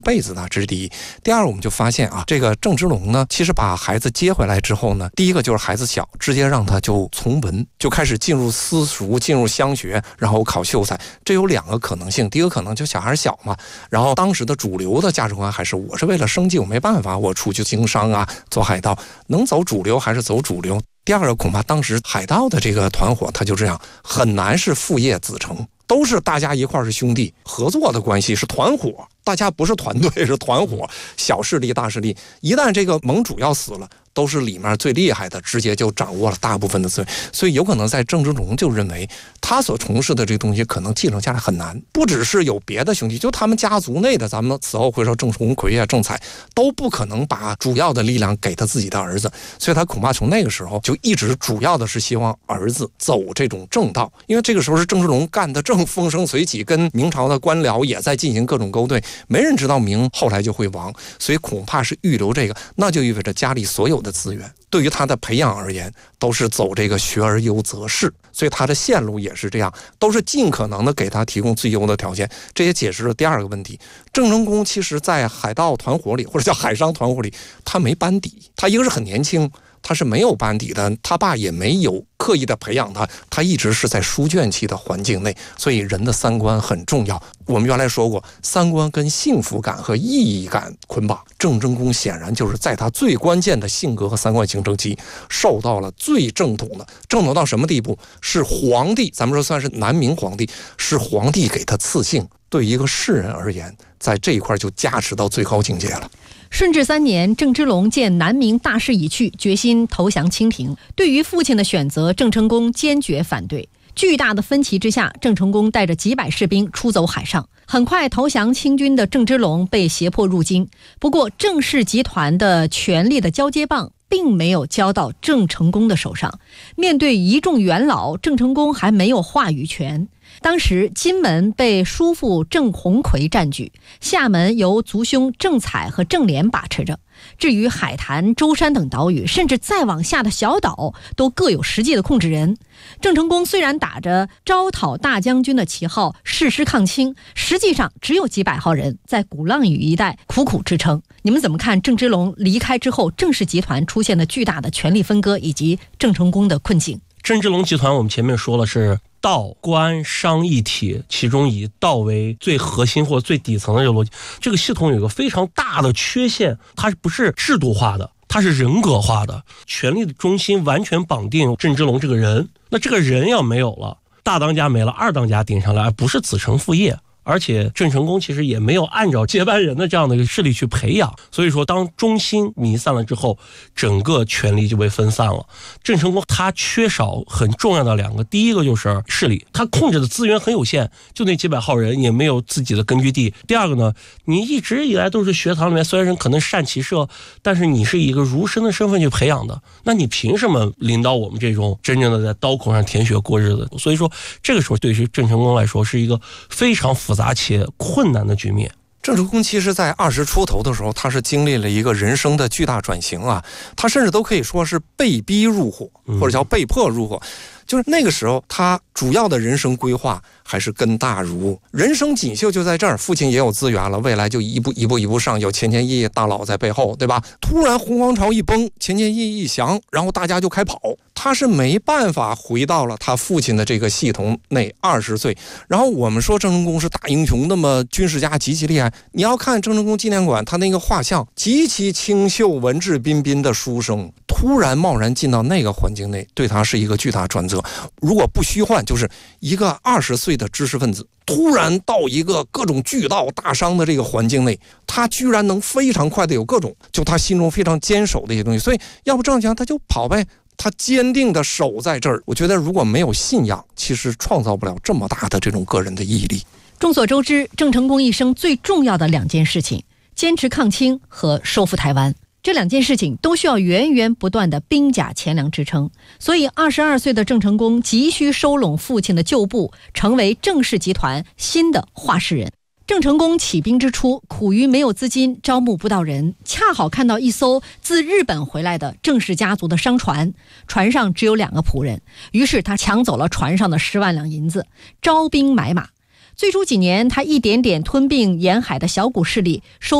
辈子呢，这是第一。第二，我们就发现啊，这个郑芝龙呢，其实把孩子接回来之后呢，第一个就是孩子小，直接让他就从文就开始进入私塾，进入乡学，然后考秀才。这有两个可能性，第一个可能就小孩小嘛，然后当时的主流的价值观还是我是为了生计，我没办法，我出去经商啊，做海盗，能走主流还是走主流。第二个恐怕当时海盗的这个团伙，他就这样很难是父业子承，都是大家一块是兄弟合作的关系，是团伙，大家不是团队，是团伙，小势力大势力，一旦这个盟主要死了，都是里面最厉害的，直接就掌握了大部分的资源。所以有可能在郑芝龙就认为他所从事的这个东西可能继承下来很难，不只是有别的兄弟，就他们家族内的，咱们此后会说郑鸿逵啊、郑彩都不可能把主要的力量给他自己的儿子，所以他恐怕从那个时候就一直主要的是希望儿子走这种正道，因为这个时候是郑芝龙干的正风生水起，跟明朝的官僚也在进行各种勾兑，没人知道明后来就会亡，所以恐怕是预留这个，那就意味着家里所有的资源对于他的培养而言都是走这个学而优则仕，所以他的线路也是这样，都是尽可能的给他提供最优的条件。这也解释了第二个问题，郑成功其实在海盗团伙里或者叫海商团伙里，他没班底，他一个是很年轻，他是没有班底的，他爸也没有刻意的培养他，他一直是在书卷气的环境内，所以人的三观很重要。我们原来说过，三观跟幸福感和意义感捆绑，郑成功显然就是在他最关键的性格和三观形成期受到了最正统的，正统到什么地步？是皇帝，咱们说算是南明皇帝，是皇帝给他赐姓，对一个士人而言，在这一块就加持到最高境界了。 顺治3年，郑芝龙见南明大势已去，决心投降清廷。对于父亲的选择，郑成功坚决反对。巨大的分歧之下，郑成功带着几百士兵出走海上。很快，投降清军的郑芝龙被胁迫入京。不过，郑氏集团的权力的交接棒并没有交到郑成功的手上。面对一众元老，郑成功还没有话语权。当时金门被叔父郑鸿逵占据，厦门由族兄郑彩和郑莲把持着。至于海坛、舟山等岛屿，甚至再往下的小岛，都各有实际的控制人。郑成功虽然打着招讨大将军的旗号誓师抗清，实际上只有几百号人在鼓浪屿一带苦苦支撑。你们怎么看郑芝龙离开之后，郑氏集团出现的巨大的权力分割以及郑成功的困境？ 郑芝龙集团我们前面说了是道官商一体，其中以道为最核心或最底层的这个逻辑。这个系统有一个非常大的缺陷，它不是制度化的，它是人格化的，权力的中心完全绑定郑芝龙这个人。那这个人要没有了，大当家没了，二当家顶上来，而不是子承父业。而且郑成功其实也没有按照接班人的这样的一个势力去培养，所以说当中心弥散了之后，整个权力就被分散了。郑成功他缺少很重要的两个，第一个就是势力，他控制的资源很有限，就那几百号人，也没有自己的根据地。第二个呢，你一直以来都是学堂里面，虽然可能善骑射，但是你是以一个儒生的身份去培养的，那你凭什么领导我们这种真正的在刀口上舔血过日子？所以说这个时候对于郑成功来说是一个非常复杂且困难的局面。 郑成功其实在20出头的时候，他是经历了一个人生的巨大转型啊，他甚至都可以说是被逼入伙，或者叫被迫入伙。就是那个时候他主要的人生规划还是根大儒，人生锦绣就在这儿，父亲也有资源了，未来就一步上，有钱钱义大佬在背后，对吧？突然洪荒朝一崩，钱钱义一降，然后大家就开跑，他是没办法回到了他父亲的这个系统内。20岁，然后我们说郑成功是大英雄，那么军事家极其厉害，你要看郑成功纪念馆，他那个画像极其清秀文质彬彬的书生，突然贸然进到那个环境内，对他是一个巨大转折。如果不虚幻，就是一个20岁的知识分子突然到一个各种巨盗大商的这个环境内，他居然能非常快的有各种就他心中非常坚守的一些东西。所以要不郑强他就跑呗，他坚定的守在这儿。我觉得如果没有信仰，其实创造不了这么大的这种个人的毅力。 众所周知，郑成功一生最重要的2件事情，坚持抗清和收复台湾，这2件事情都需要源源不断的兵甲钱粮支撑。所以22岁的郑成功急需收拢父亲的旧部，成为郑氏集团新的话事人。郑成功起兵之初，苦于没有资金，招募不到人，恰好看到一艘自日本回来的郑氏家族的商船，船上只有2个仆人，于是他抢走了船上的10万两银子，招兵买马。 最初几年，他一点点吞并沿海的小股势力，收